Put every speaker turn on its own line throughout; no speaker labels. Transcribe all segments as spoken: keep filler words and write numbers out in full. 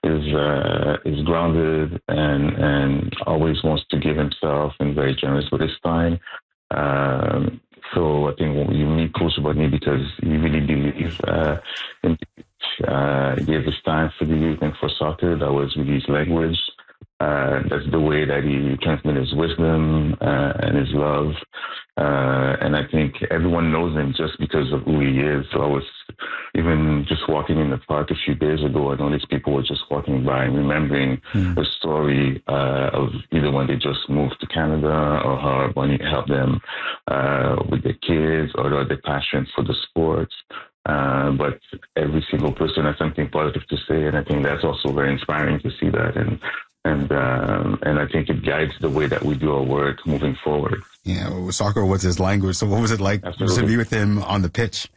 is uh, is grounded and and always wants to give himself and very generous with his time. Um, so I think you meet Coach Bodney because he really believes uh, in uh, he gave his time for the youth and for soccer. That was really his language. Uh, that's the way that he transmitted his wisdom uh, and his love. Uh, and I think everyone knows him just because of who he is. So I was even just walking in the park a few days ago, I noticed people were just walking by and remembering mm. the story uh, of either when they just moved to Canada or how Bonnie helped them uh, with their kids or their passion for the sports. Uh, but every single person has something positive to say, and I think that's also very inspiring to see that. And And um, and I think it guides the way that we do our work moving forward.
Yeah, well, soccer was his language. So what was it like Absolutely. to be with him on the pitch?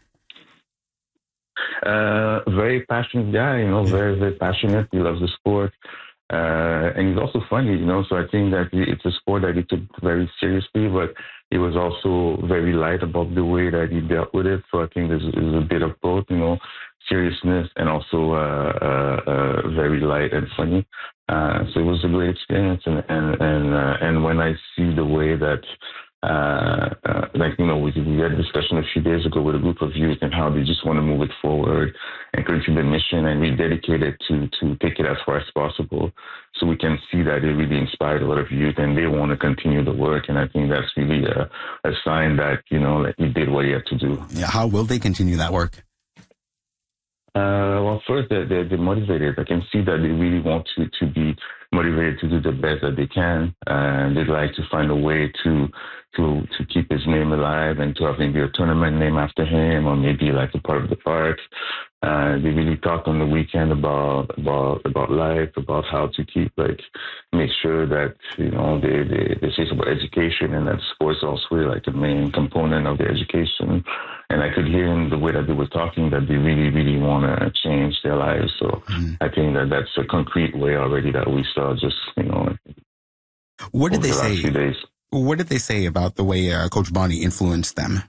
Uh, very passionate guy, you know, very, very passionate. He loves the sport. Uh, and he's also funny, you know, so I think that it's a sport that he took very seriously, but he was also very light about the way that he dealt with it. So I think there's, there's a bit of both, you know, seriousness and also uh, uh, uh, very light and funny. Uh, so it was a great experience, and and and, uh, and when I see the way that, uh, uh, like you know, we, we had a discussion a few days ago with a group of youth and how they just want to move it forward and continue the mission and rededicate it to to take it as far as possible. So we can see that it really inspired a lot of youth, and they want to continue the work. And I think that's really a, a sign that you know that he did what he had to do.
Yeah, how will they continue that work?
Uh, well, first, they're, they're, they're motivated. I can see that they really want to, to be motivated to do the best that they can. And they'd like to find a way to to to keep his name alive and to have maybe a tournament named after him or maybe like a part of the park. Uh, they really talked on the weekend about about about life, about how to keep like make sure that you know they they, they say about education and that sports also like a main component of their education. And I could hear in the way that they were talking that they really really want to change their lives. So mm-hmm. I think that that's a concrete way already that we saw just you know.
What did they the say? What did they say about the way uh, Coach Bonnie influenced them?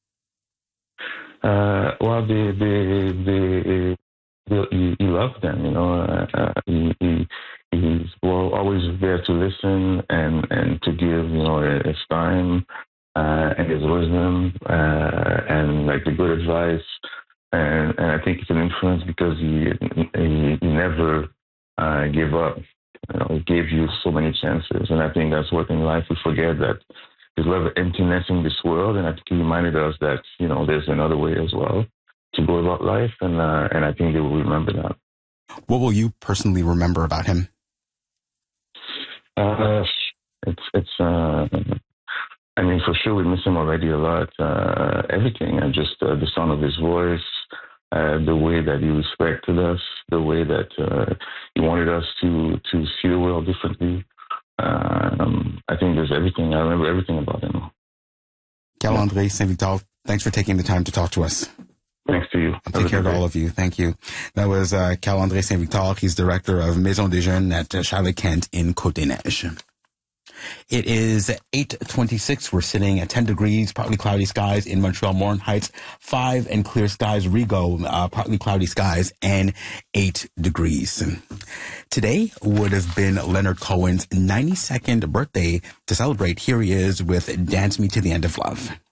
Uh, well, they, they, they, they, he, he loved them, you know. Uh, uh, he, he, he's well, always there to listen and, and to give, you know, his time uh, and his wisdom uh, and like the good advice. And, and I think it's an influence because he, he, he never uh, gave up. You know, he gave you so many chances, and I think that's what in life we forget that. There's a lot of emptiness in this world, and I think he reminded us that, you know, there's another way as well to go about life, and uh, and I think they will remember that.
What will you personally remember about him?
Uh, it's, it's uh, I mean, for sure we miss him already a lot. Uh, everything, and just uh, the sound of his voice, uh, the way that he respected us, the way that uh, he wanted us to, to see the world differently. Um, I think there's everything. I remember everything about him.
Carl-André Saint-Victor, thanks for taking the time to talk to us.
Thanks to you.
I'll take care of all of you. Thank you. That was uh, Carl-André Saint-Victor. He's director of Maison des Jeunes at uh, Charles-Kent in Côte-des-Neiges. It is eight twenty-six. We're sitting at ten degrees, partly cloudy skies in Montreal, Morin Heights, five and clear skies, Rigaud, uh, partly cloudy skies, and eight degrees. Today would have been Leonard Cohen's ninety-second birthday. To celebrate, here he is with Dance Me to the End of Love.